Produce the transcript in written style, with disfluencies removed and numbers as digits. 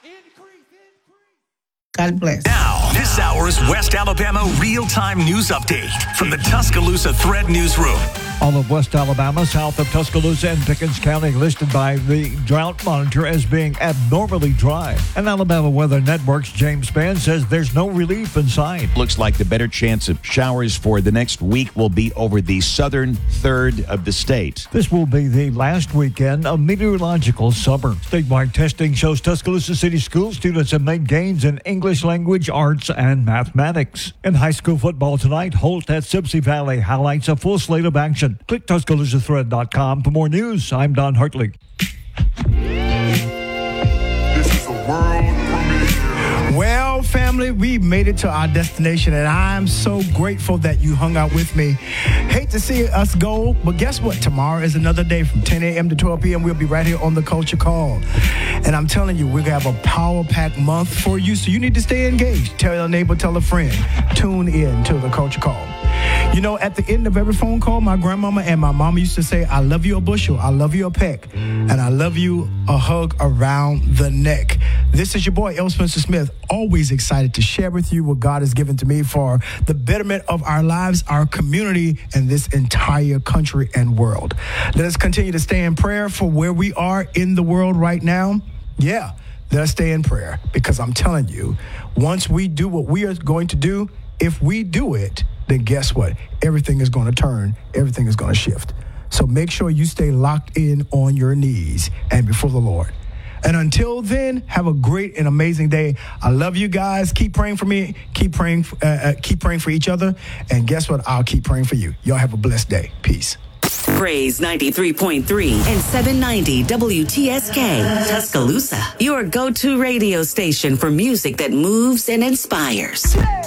God bless. Now, this hour's West Alabama real-time news update from the Tuscaloosa Thread Newsroom. All of West Alabama, south of Tuscaloosa and Pickens County, listed by the Drought Monitor as being abnormally dry. And Alabama Weather Network's James Spann says there's no relief in sight. Looks like the better chance of showers for the next week will be over the southern third of the state. This will be the last weekend of meteorological summer. Statewide testing shows Tuscaloosa City School students have made gains in English language, arts, and mathematics. In high school football tonight, Holt at Sipsey Valley highlights a full slate of action. Click TuscaloosaThread.com for more news. I'm Don Hartley. This is a world premiere. Well, family, we made it to our destination, and I'm so grateful that you hung out with me. Hate to see us go, but guess what? Tomorrow is another day from 10 a.m. to 12 p.m. We'll be right here on The Culture Call. And I'm telling you, we're going to have a power-packed month for you, so you need to stay engaged. Tell your neighbor, tell a friend. Tune in to The Culture Call. You know, at the end of every phone call, my grandmama and my mama used to say, I love you a bushel, I love you a peck, and I love you a hug around the neck. This is your boy, L. Spencer Smith, always excited to share with you what God has given to me for the betterment of our lives, our community, and this entire country and world. Let us continue to stay in prayer for where we are in the world right now. Yeah, let us stay in prayer, because I'm telling you, once we do what we are going to do, if we do it, then guess what? Everything is going to turn. Everything is going to shift. So make sure you stay locked in on your knees and before the Lord. And until then, have a great and amazing day. I love you guys. Keep praying for me. Keep praying for each other. And guess what? I'll keep praying for you. Y'all have a blessed day. Peace. Praise 93.3 and 790 WTSK, Tuscaloosa, your go-to radio station for music that moves and inspires.